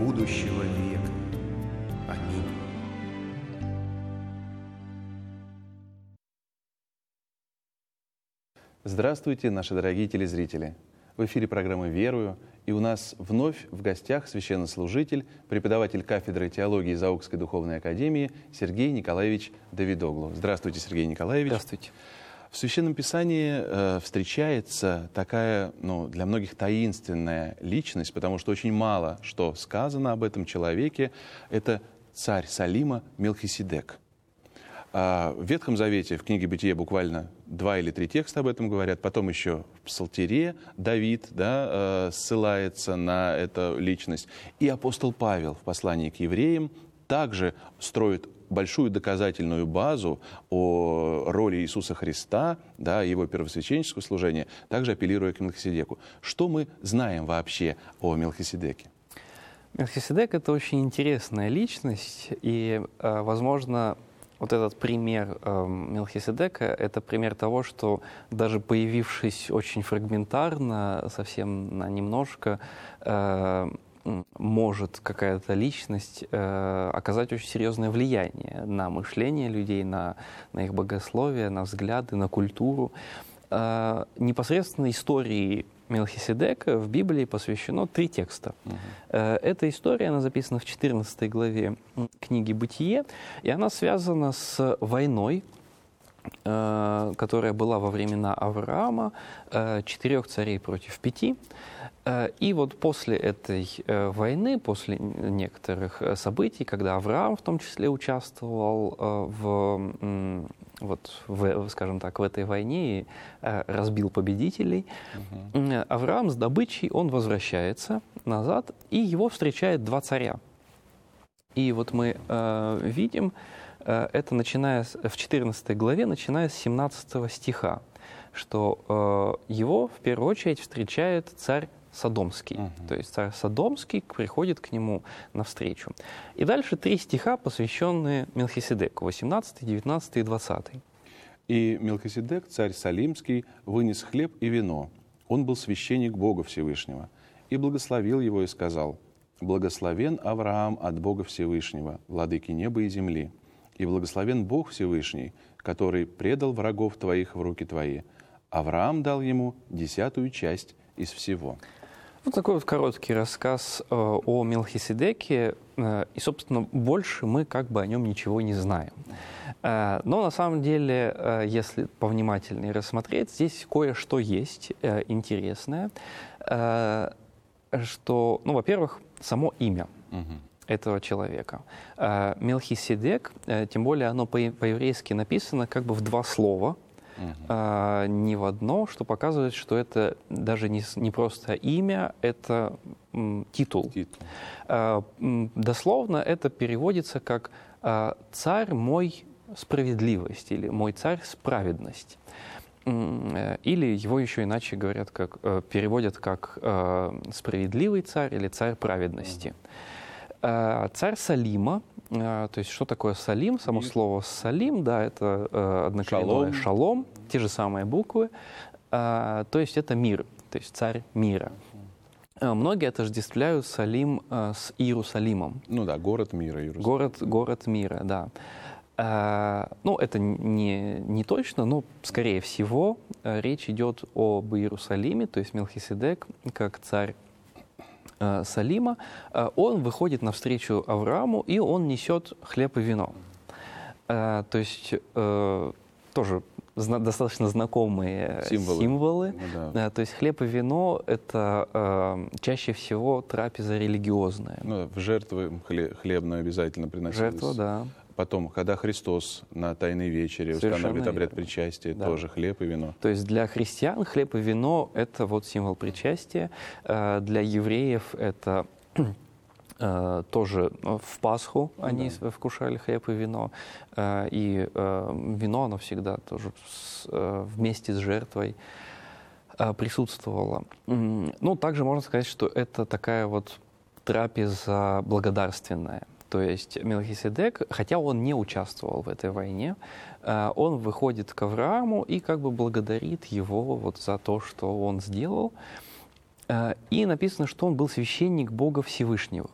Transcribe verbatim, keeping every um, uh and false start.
будущего века. Аминь. Здравствуйте, наши дорогие телезрители! В эфире программы «Верую», и у нас вновь в гостях священнослужитель, преподаватель кафедры теологии Заокской духовной академии Сергей Николаевич Давидоглу. Здравствуйте, Сергей Николаевич. Здравствуйте. В Священном Писании э, встречается такая, ну, для многих таинственная личность, потому что очень мало что сказано об этом человеке. Это царь Салима Мелхиседек. В Ветхом Завете, в книге «Бытие» буквально два или три текста об этом говорят. Потом еще в Псалтире Давид, да, ссылается на эту личность. И апостол Павел в послании к евреям также строит большую доказательную базу о роли Иисуса Христа, да, его первосвященнического служения, также апеллируя к Мелхиседеку. Что мы знаем вообще о Мелхиседеке? Мелхиседек — это очень интересная личность, и, возможно, вот этот пример э, Мелхиседека — это пример того, что даже появившись очень фрагментарно, совсем на немножко, э, может какая-то личность э, оказать очень серьезное влияние на мышление людей, на, на их богословие, на взгляды, на культуру. Э, непосредственно истории Мелхиседека в Библии посвящено три текста. Uh-huh. Эта история, она записана в четырнадцатой главе книги «Бытие», и она связана с войной, которая была во времена Авраама, четырех царей против пяти. И вот после этой войны, после некоторых событий, когда Авраам в том числе участвовал в, вот, в, скажем так, в этой войне и разбил победителей, uh-huh. Авраам с добычей, он возвращается назад, и его встречает два царя. И вот мы э, видим это, начиная с, в четырнадцатой главе, начиная с семнадцатого стиха, что э, его в первую очередь встречает царь Содомский. Uh-huh. То есть царь Содомский приходит к нему навстречу. И дальше три стиха, посвященные Мелхиседеку, восемнадцатый, девятнадцатый и двадцатый. «И Мелхиседек, царь Салимский, вынес хлеб и вино. Он был священник Бога Всевышнего. И благословил его и сказал: благословен Авраам от Бога Всевышнего, владыки неба и земли. И благословен Бог Всевышний, который предал врагов твоих в руки твои. Авраам дал ему десятую часть из всего». Вот такой вот короткий рассказ э, о Мелхиседеке, э, и, собственно, больше мы как бы о нем ничего не знаем. Э, но на самом деле, э, если повнимательнее рассмотреть, здесь кое-что есть э, интересное, э, что, ну, во-первых, само имя uh-huh. этого человека. Э, Мелхиседек, э, тем более оно по- по-еврейски написано как бы в два слова, Uh-huh. а, не в одно, что показывает, что это даже не, не просто имя, это м, титул. титул. А, м, дословно это переводится как а, «царь мой справедливость» или «мой царь праведность». Или его еще иначе говорят, как, переводят как «справедливый царь» или «царь праведности». Uh-huh. Царь Салима, то есть что такое Салим? Само Мир. Слово Салим, да, это однокоренное шалом. шалом, те же самые буквы, то есть это мир, то есть царь мира. Многие отождествляют Салим с Иерусалимом. Ну да, город мира. Иерусалим. Город, город мира, да. Ну, это не, не точно, но, скорее всего, речь идет об Иерусалиме, то есть Мелхиседек, как царь Салима, он выходит навстречу Аврааму, и он несет хлеб и вино. То есть тоже достаточно знакомые символы. символы. Ну, да. То есть хлеб и вино — это чаще всего трапеза религиозная. Ну, в жертвы хлебную обязательно приносилось. Жертва, да. Потом, когда Христос на Тайной вечере Совершенно устанавливает обряд верно. Причастия, да. тоже хлеб и вино. То есть для христиан хлеб и вино — это вот символ причастия. Для евреев это тоже в Пасху ну, они да. вкушали хлеб и вино. И вино, оно всегда тоже вместе с жертвой присутствовало. Ну, также можно сказать, что это такая вот трапеза благодарственная. То есть Мелхиседек, хотя он не участвовал в этой войне, он выходит к Аврааму и как бы благодарит его вот за то, что он сделал. И написано, что он был священник Бога Всевышнего.